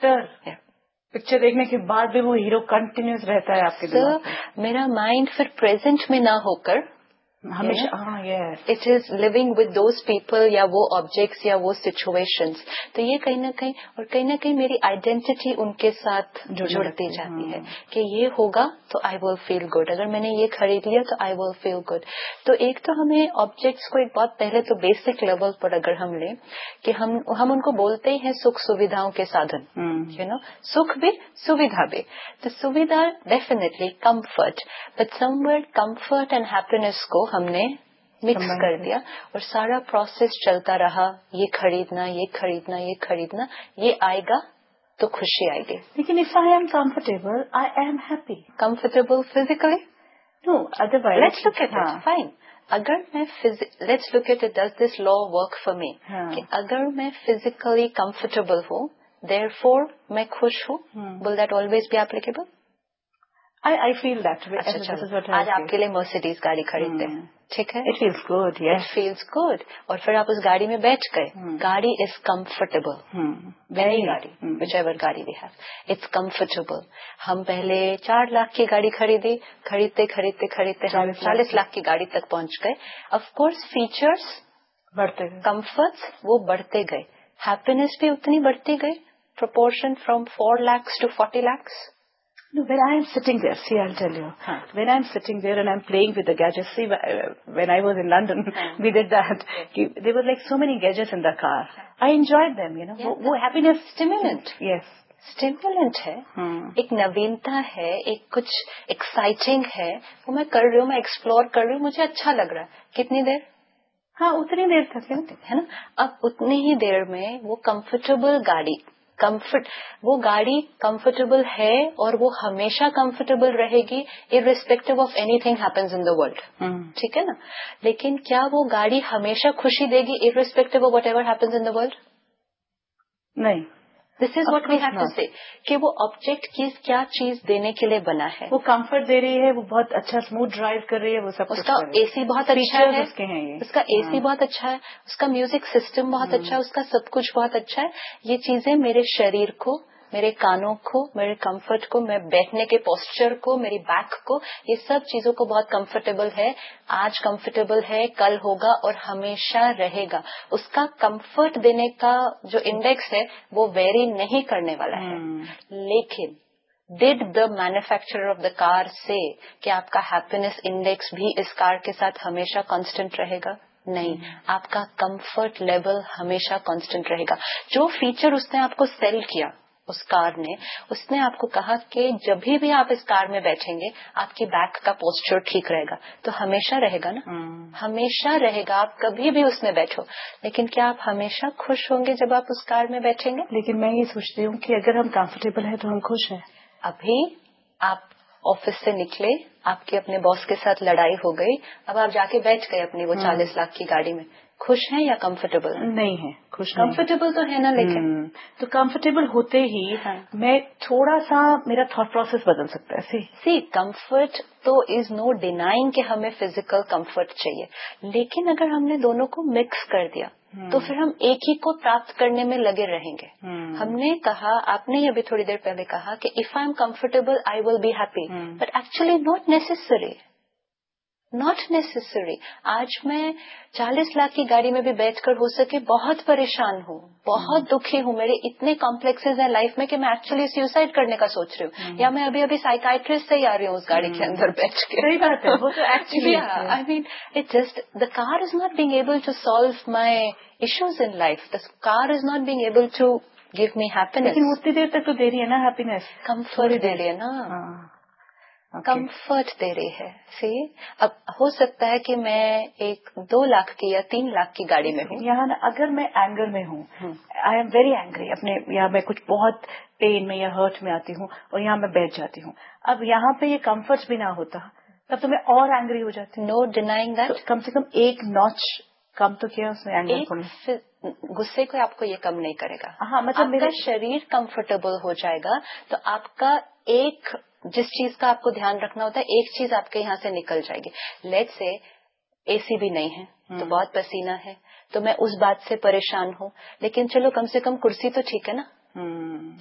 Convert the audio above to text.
After picture देखने के बाद भी वो हीरो कंटिन्यूस रहता है आपके दिमाग में। मेरा माइंड फिर प्रेजेंट में ना होकर हमेशा it is living with those people या वो ऑब्जेक्ट्स या वो सिचुएशंस। तो ये कहीं ना कहीं मेरी आइडेंटिटी उनके साथ जुड़ती जाती है कि ये होगा तो आई विल फील गुड, अगर मैंने ये खरीद लिया तो आई विल फील गुड। तो एक तो हमें ऑब्जेक्ट्स को एक बहुत पहले तो बेसिक लेवल पर अगर हम लें कि हम उनको बोलते ही हैं सुख सुविधाओं के साधन, सुख भी सुविधा भी। तो सुविधा definitely comfort, but somewhere comfort and happiness को हमने मिक्स कर दिया और सारा प्रोसेस चलता रहा, ये खरीदना ये खरीदना ये खरीदना, ये आएगा तो खुशी आएगी। लेकिन if I am comfortable I am happy. Comfortable physically? No, otherwise let's look at it. Fine, अगर मैं let's look at it, does this law work for me? कि अगर मैं फिजिकली कंफर्टेबल हूँ देयरफॉर मैं खुश हूँ, will that always be applicable? I feel that way. अच्छा, आज आपके लिए मर्सिडीज गाड़ी खरीदते हैं, ठीक है? It feels good, yes. It feels good. और फिर आप उस गाड़ी में बैठ गए, गाड़ी is comfortable. Any गाड़ी, whichever गाड़ी we have, it's comfortable. हम पहले 4 लाख की गाड़ी खरीदते हम 40 लाख की गाड़ी तक पहुंच गए। Of course, features बढ़ते गए, comforts वो बढ़ते गए, happiness भी उतनी बढ़ती गई, proportion from 4 lakhs to 40 lakhs. No, when I am sitting there, see, I'll tell you. When I'm sitting there and I'm playing with the gadgets, see, when I was in London, we did that. There were like so many gadgets in the car. I enjoyed them, वो happiness. Stimulant. Yes. Stimulant है, एक नवीनता है, एक कुछ exciting है, वो मैं कर रही हूँ, मैं explore कर रही हूँ, मुझे अच्छा लग रहा है। कितनी देर? हाँ, उतनी देर तक है ना। अब उतनी ही देर में वो कंफर्टेबल गाड़ी, वो गाड़ी कंफर्टेबल है और वो हमेशा कंफर्टेबल रहेगी irrespective of anything happens in the world, ठीक है ना। लेकिन क्या वो गाड़ी हमेशा खुशी देगी irrespective of whatever happens in the world? नहीं। This is what we have to से कि वो ऑब्जेक्ट की क्या चीज देने के लिए बना है। वो कंफर्ट दे रही है, वो बहुत अच्छा स्मूथ ड्राइव कर रही है, वो सब उसका एसी बहुत अच्छा है, उसका एसी बहुत अच्छा है, उसका म्यूजिक सिस्टम बहुत अच्छा है, उसका सब कुछ बहुत अच्छा है। ये चीजें मेरे शरीर को, मेरे कानों को, मेरे कंफर्ट को, मैं बैठने के पोस्चर को, मेरी बैक को, ये सब चीजों को बहुत कंफर्टेबल है। आज कंफर्टेबल है, कल होगा और हमेशा रहेगा। उसका कंफर्ट देने का जो इंडेक्स है वो वेरी नहीं करने वाला है। लेकिन did the manufacturer of the car से कि आपका हैप्पीनेस इंडेक्स भी इस कार के साथ हमेशा कांस्टेंट रहेगा? नहीं, आपका कंफर्ट लेवल हमेशा कांस्टेंट रहेगा। जो फीचर उसने आपको सेल किया, उस कार ने, उसने आपको कहा कि जब भी आप इस कार में बैठेंगे आपकी बैक का पोस्चर ठीक रहेगा, तो हमेशा रहेगा ना, हमेशा रहेगा, आप कभी भी उसमें बैठो। लेकिन क्या आप हमेशा खुश होंगे जब आप उस कार में बैठेंगे? लेकिन मैं ये सोचती हूँ कि अगर हम कंफर्टेबल है तो हम खुश हैं। अभी आप ऑफिस से निकले, आपके अपने बॉस के साथ लड़ाई हो गई, अब आप जाके बैठ गए अपनी वो 40 लाख की गाड़ी में, खुश हैं या कंफर्टेबल? नहीं है, खुश कंफर्टेबल तो है ना, लेकिन तो कंफर्टेबल होते ही मैं थोड़ा सा मेरा थॉट प्रोसेस बदल सकता है। सी कंफर्ट तो इज नो डिनाइंग कि हमें फिजिकल कंफर्ट चाहिए, लेकिन अगर हमने दोनों को मिक्स कर दिया तो फिर हम एक ही को प्राप्त करने में लगे रहेंगे। हमने कहा, आपने ही अभी थोड़ी देर पहले कहा कि if I am comfortable I will be happy, but actually not necessary, not necessary. आज मैं 40 लाख की गाड़ी में भी बैठकर हो सके बहुत परेशान हूँ, बहुत दुखी हूँ, मेरे इतने कॉम्प्लेक्सेस हैं लाइफ में कि मैं एक्चुअली सुसाइड करने का सोच रही हूँ, या मैं अभी साइकाइट्रिस्ट से ही आ रही हूँ उस गाड़ी के अंदर बैठ के। सही बात है, वो तो actually I mean it just the car is not being able to solve my issues in life, the car is not being able to give me happiness. लेकिन उतनी देर तक तो दे रही है ना हैप्पीनेस, कंफर्ट दे रही है ना, कंफर्ट दे रही है। सी, अब हो सकता है कि मैं 2 लाख की या 3 लाख की गाड़ी में हूँ। यहाँ अगर मैं एंगर में हूँ, आई एम वेरी एंग्री अपने, या मैं कुछ बहुत पेन में या हर्ट में आती हूँ और यहाँ मैं बैठ जाती हूँ, अब यहाँ पे ये कंफर्ट भी ना होता तब तो मैं और एंग्री हो जाती। नो डिनाइंग दैट, कम से कम एक नॉच कम तो किया उसने एंगर को, गुस्से को आपको ये कम नहीं करेगा। हाँ, मतलब मेरा शरीर कंफर्टेबल हो जाएगा तो आपका एक, जिस चीज का आपको ध्यान रखना होता है, एक चीज आपके यहाँ से निकल जाएगी। लेट्स से एसी भी नहीं है तो बहुत पसीना है, तो मैं उस बात से परेशान हूँ, लेकिन चलो कम से कम कुर्सी तो ठीक है ना,